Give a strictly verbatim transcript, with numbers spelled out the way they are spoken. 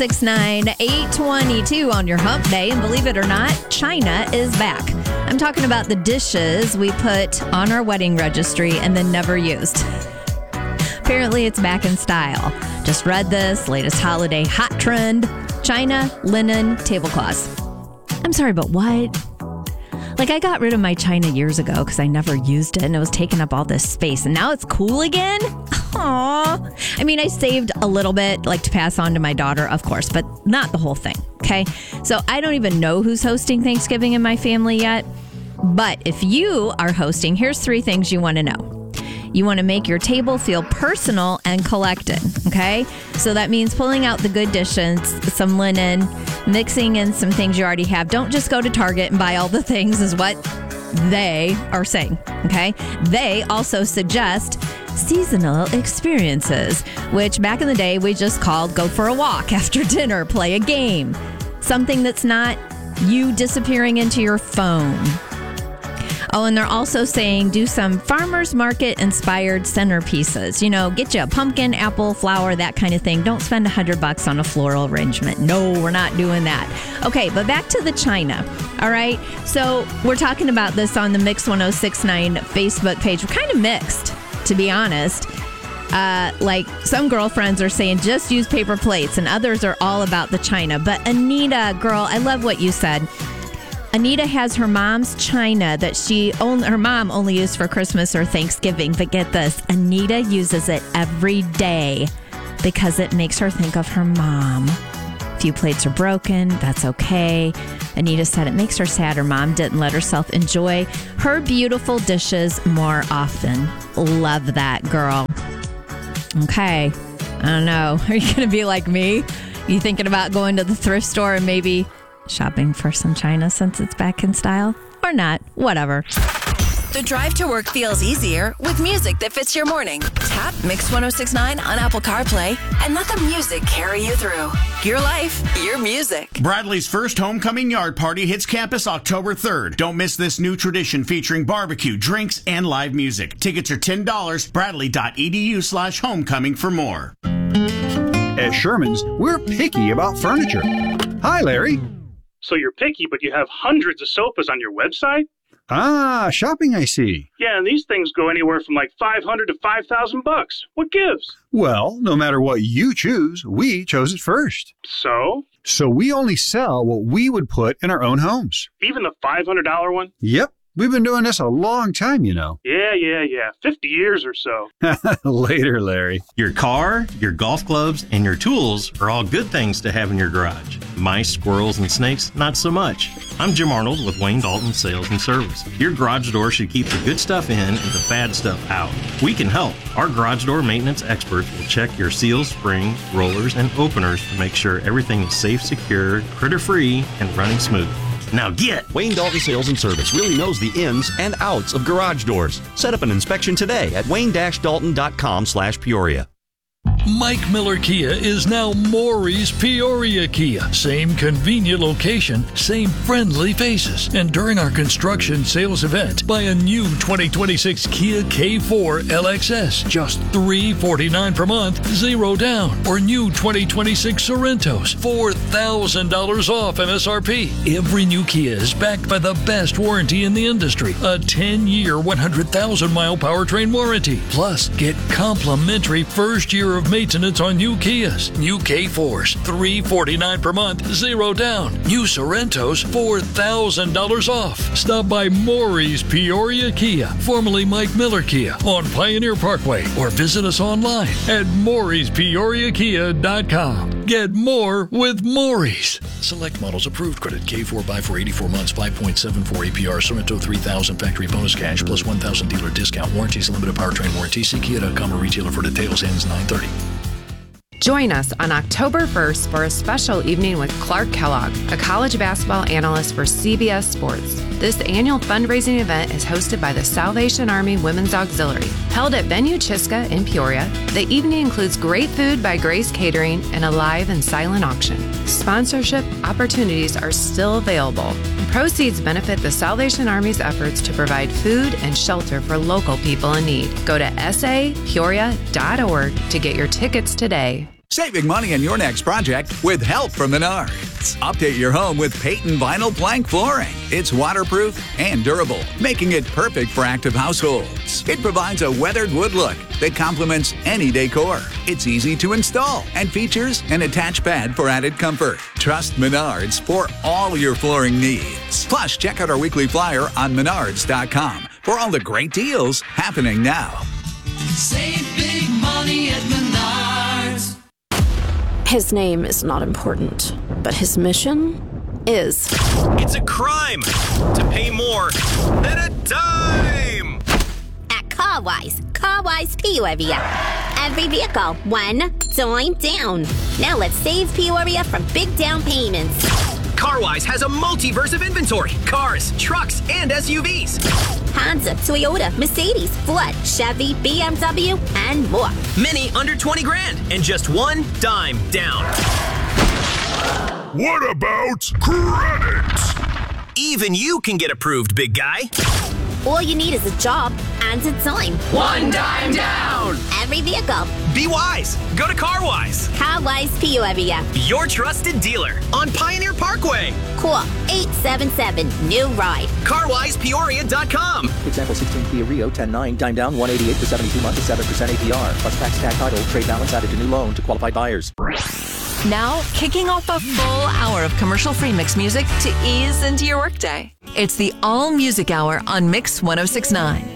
six nine, eight two two on your hump day. And believe it or not, China is back. I'm talking about the dishes we put on our wedding registry and then never used. Apparently, it's back in style. Just read this latest holiday hot trend. China, linen, tablecloths. I'm sorry, but what? Like, I got rid of my china years ago because I never used it and it was taking up all this space. And now it's cool again? Aww. I mean, I saved a little bit, like, to pass on to my daughter, of course, but not the whole thing, okay? So I don't even know who's hosting Thanksgiving in my family yet. But if you are hosting, here's three things you want to know. You want to make your table feel personal and collected, okay? So that means pulling out the good dishes, some linen, mixing in some things you already have. Don't just go to Target and buy all the things is what they are saying, okay? They also suggest seasonal experiences, which back in the day we just called go for a walk after dinner, play a game. Something that's not you disappearing into your phone. Oh, and they're also saying do some farmers market inspired centerpieces. You know, get you a pumpkin, apple, flower, that kind of thing. Don't spend a hundred bucks on a floral arrangement. No, we're not doing that. Okay, but back to the china. All right. So we're talking about this on the Mix one oh six nine Facebook page. We're kind of mixed, to be honest. Uh, like some girlfriends are saying just use paper plates and others are all about the china. But Anita, girl, I love what you said. Anita has her mom's china that she only, her mom only used for Christmas or Thanksgiving. But get this, Anita uses it every day because it makes her think of her mom. A few plates are broken. That's okay. Anita said it makes her sad her mom didn't let herself enjoy her beautiful dishes more often. Love that, girl. Okay. I don't know. Are you going to be like me? You thinking about going to the thrift store and maybe shopping for some china since it's back in style? Or not? Whatever. The drive to work feels easier with music that fits your morning. Tap Mix one oh six nine on Apple CarPlay and let the music carry you through. Your life, your music. Bradley's first homecoming yard party hits campus October third. Don't miss this new tradition featuring barbecue, drinks, and live music. Tickets are ten dollars. Bradley.edu slash homecoming for more. At Sherman's, we're picky about furniture. Hi, Larry. So you're picky, but you have hundreds of sofas on your website? Ah, shopping, I see. Yeah, and these things go anywhere from like five hundred to five thousand bucks. What gives? Well, no matter what you choose, we chose it first. So? So we only sell what we would put in our own homes. Even the five hundred dollars one? Yep. We've been doing this a long time, you know. Yeah, yeah, yeah. fifty years or so. Later, Larry. Your car, your golf clubs, and your tools are all good things to have in your garage. Mice, squirrels, and snakes, not so much. I'm Jim Arnold with Wayne Dalton Sales and Service. Your garage door should keep the good stuff in and the bad stuff out. We can help. Our garage door maintenance experts will check your seals, springs, rollers, and openers to make sure everything is safe, secure, critter-free, and running smooth. Now get! Wayne Dalton Sales and Service really knows the ins and outs of garage doors. Set up an inspection today at wayne dash dalton dot com slash Peoria. Mike Miller Kia is now Maury's Peoria Kia. Same convenient location, same friendly faces. And during our construction sales event, buy a new twenty twenty-six Kia K four L X S, just three hundred forty-nine dollars per month, zero down. Or new twenty twenty-six Sorrentos, four thousand dollars off M S R P. Every new Kia is backed by the best warranty in the industry, a ten-year, one hundred thousand mile powertrain warranty. Plus, get complimentary first year of maintenance on new Kias. New K fours, three hundred forty-nine dollars per month, zero down. New Sorrentos, four thousand dollars off. Stop by Maury's Peoria Kia, formerly Mike Miller Kia, on Pioneer Parkway, or visit us online at Maury's Peoria Kia dot com. Get more with Maury's. Select models approved. Credit K four by for eighty-four months, five point seven four A P R. Sorrento three thousand factory bonus cash plus one thousand dealer discount. Warranties limited powertrain warranty. See Kia dot com or retailer for details. Ends nine thirty. Join us on October first for a special evening with Clark Kellogg, a college basketball analyst for C B S Sports. This annual fundraising event is hosted by the Salvation Army Women's Auxiliary. Held at Venue Chiska in Peoria, the evening includes great food by Grace Catering and a live and silent auction. Sponsorship opportunities are still available. Proceeds benefit the Salvation Army's efforts to provide food and shelter for local people in need. Go to s a peoria dot org to get your tickets today. Saving money on your next project with help from Menards. Update your home with Peyton Vinyl Plank Flooring. It's waterproof and durable, making it perfect for active households. It provides a weathered wood look that complements any decor. It's easy to install and features an attached pad for added comfort. Trust Menards for all your flooring needs. Plus, check out our weekly flyer on menards dot com for all the great deals happening now. Save big money at Menards. His name is not important, but his mission is. It's a crime to pay more than a dime. At CarWise, CarWise Peoria. Every vehicle, one dime down. Now let's save Peoria from big down payments. CarWise has a multiverse of inventory. Cars, trucks, and S U Vs. Honda, Toyota, Mercedes, Ford, Chevy, B M W, and more. Many under twenty grand and just one dime down. What about credit? Even you can get approved, big guy. All you need is a job and a dime. One dime down. Every vehicle. Be wise. Go to CarWise. CarWise Peoria. Your trusted dealer on Pioneer Parkway. Call eight seven seven, new ride. car wise peoria dot com. Example sixteen Kia Rio ten nine, dime down one eighty-eight for seventy-two months at seven percent A P R. Plus tax, tag title, trade balance added to new loan to qualified buyers. Now, kicking off a full hour of commercial-free mix music to ease into your workday. It's the All Music Hour on Mix one oh six point nine.